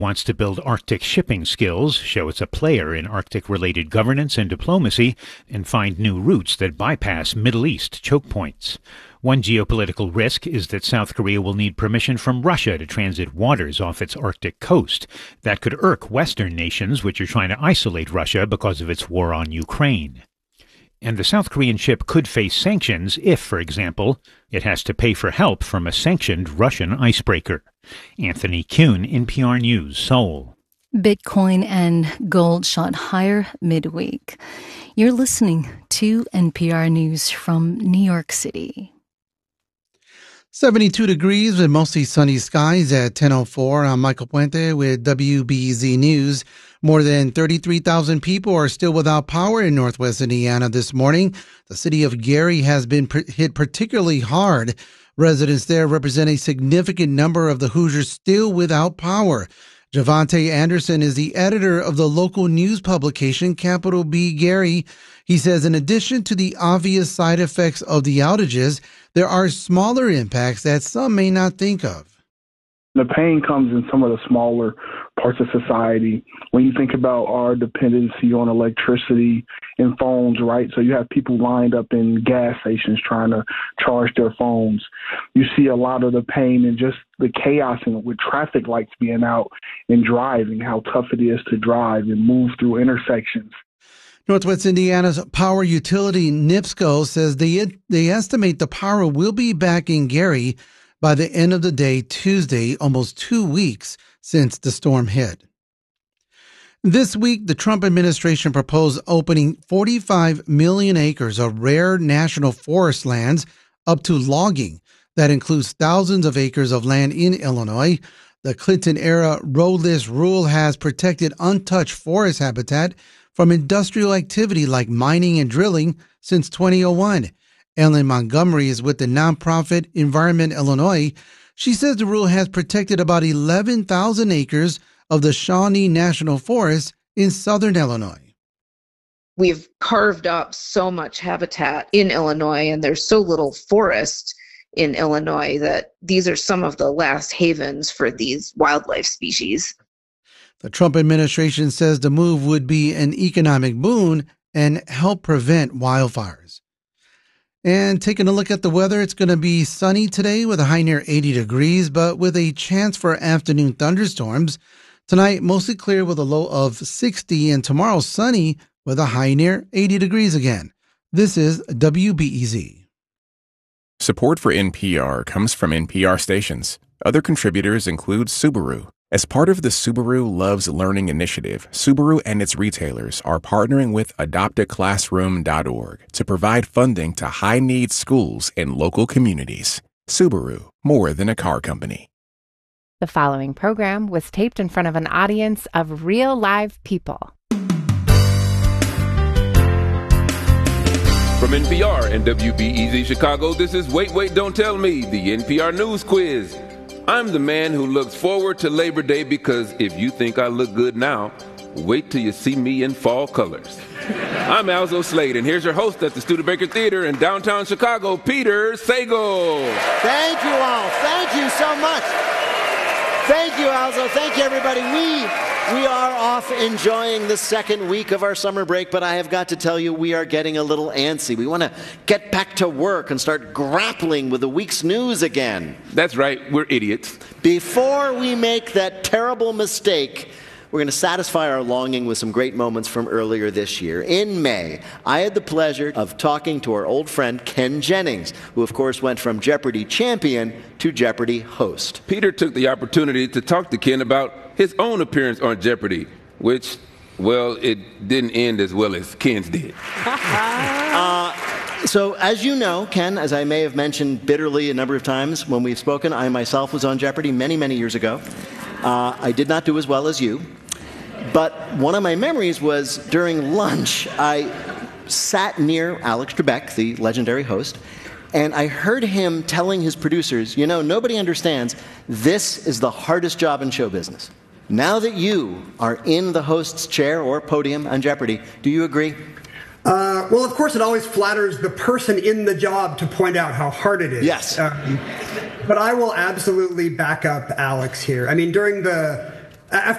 wants to build Arctic shipping skills, show it's a player in Arctic-related governance and diplomacy, and find new routes that bypass Middle East choke points. One geopolitical risk is that South Korea will need permission from Russia to transit waters off its Arctic coast. That could irk Western nations, which are trying to isolate Russia because of its war on Ukraine. And the South Korean ship could face sanctions if, for example, it has to pay for help from a sanctioned Russian icebreaker. Anthony Kuhn, NPR News, Seoul. Bitcoin and gold shot higher midweek. You're listening to NPR News from New York City. 72 degrees with mostly sunny skies at 10:04. I'm Michael Puente with WBEZ News. More than 33,000 people are still without power in northwest Indiana this morning. The city of Gary has been hit particularly hard. Residents there represent a significant number of the Hoosiers still without power. Javante Anderson is the editor of the local news publication Capital B Gary. He says in addition to the obvious side effects of the outages, there are smaller impacts that some may not think of. The pain comes in some of the smaller parts of society. When you think about our dependency on electricity and phones, right? So you have people lined up in gas stations trying to charge their phones. You see a lot of the pain and just the chaos and with traffic lights being out and driving, how tough it is to drive and move through intersections. Northwest Indiana's power utility, NIPSCO, says they estimate the power will be back in Gary by the end of the day Tuesday, almost 2 weeks since the storm hit. This week, the Trump administration proposed opening 45 million acres of rare national forest lands up to logging. That includes thousands of acres of land in Illinois. The Clinton-era roadless rule has protected untouched forest habitat from industrial activity like mining and drilling since 2001. Ellen Montgomery is with the nonprofit Environment Illinois. She says the rule has protected about 11,000 acres of the Shawnee National Forest in southern Illinois. We've carved up so much habitat in Illinois, and there's so little forest in Illinois that these are some of the last havens for these wildlife species. The Trump administration says the move would be an economic boon and help prevent wildfires. And taking a look at the weather, it's going to be sunny today with a high near 80 degrees, but with a chance for afternoon thunderstorms. Tonight, mostly clear with a low of 60, and tomorrow sunny with a high near 80 degrees again. This is WBEZ. Support for NPR comes from NPR stations. Other contributors include Subaru. As part of the Subaru Loves Learning initiative, Subaru and its retailers are partnering with adoptaclassroom.org to provide funding to high-need schools in local communities. Subaru, more than a car company. The following program was taped in front of an audience of real live people. From NPR and WBEZ Chicago, this is Wait, Wait, Don't Tell Me, the NPR News Quiz. I'm the man who looks forward to Labor Day because if you think I look good now, wait till you see me in fall colors. I'm Alzo Slade, and here's your host at the Studebaker Theater in downtown Chicago, Peter Sagal. Thank you all. Thank you so much. Thank you, Alzo. Thank you, everybody. We are off enjoying the second week of our summer break, but I have got to tell you, we are getting a little antsy. We want to get back to work and start grappling with the week's news again. That's right. We're idiots. Before we make that terrible mistake, we're going to satisfy our longing with some great moments from earlier this year. In May, I had the pleasure of talking to our old friend Ken Jennings, who of course went from Jeopardy champion to Jeopardy host. Peter took the opportunity to talk to Ken about his own appearance on Jeopardy, which, well, it didn't end as well as Ken's did. So, as you know, Ken, as I may have mentioned bitterly a number of times when we've spoken, I myself was on Jeopardy many, many years ago. I did not do as well as you. But one of my memories was during lunch, I sat near Alex Trebek, the legendary host, and I heard him telling his producers, you know, nobody understands, this is the hardest job in show business. Now that you are in the host's chair or podium on Jeopardy, do you agree? Well, of course, it always flatters the person in the job to point out how hard it is. Yes. But I will absolutely back up Alex here. I mean, during the After